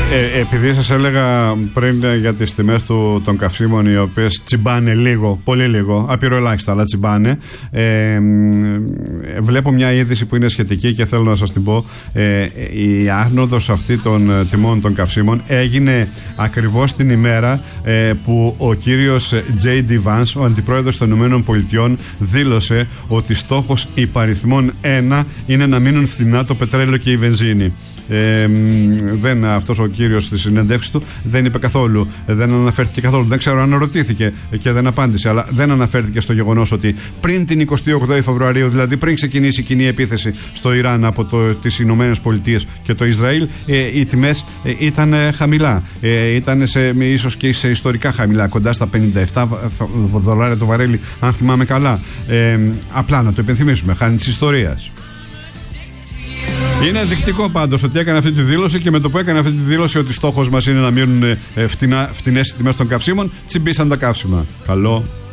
Επειδή σας έλεγα πριν για τις τιμές των καυσίμων, οι οποίες τσιμπάνε λίγο, πολύ λίγο, απειροελάχιστα, αλλά τσιμπάνε, βλέπω μια είδηση που είναι σχετική και θέλω να σας την πω. Η άνοδος αυτή των τιμών των καυσίμων έγινε ακριβώς την ημέρα που ο κύριος J.D. Vance, ο αντιπρόεδρος των ΗΠΑ, δήλωσε ότι στόχος υπαριθμών 1 είναι να μείνουν φθηνά το πετρέλαιο και η βενζίνη. Αυτός ο κύριος στη συνέντευξη του δεν είπε καθόλου, δεν αναφέρθηκε καθόλου, δεν ξέρω αν ρωτήθηκε και δεν απάντησε, αλλά δεν αναφέρθηκε στο γεγονός ότι πριν την 28η Φεβρουαρίου, δηλαδή πριν ξεκινήσει η κοινή επίθεση στο Ιράν από τις Ηνωμένες Πολιτείες και το Ισραήλ, οι τιμές ήταν χαμηλά, ήταν ίσως και σε ιστορικά χαμηλά, κοντά στα $57 το βαρέλι, αν θυμάμαι καλά. Απλά να το υπενθυμίσουμε, χάνει της ιστορίας. Είναι ενδεικτικό πάντως ότι έκανε αυτή τη δήλωση, και με το που έκανε αυτή τη δήλωση ότι στόχος μας είναι να μείνουν φτηνές οι τιμές των καυσίμων, τσιμπήσαν τα καύσιμα. Καλό.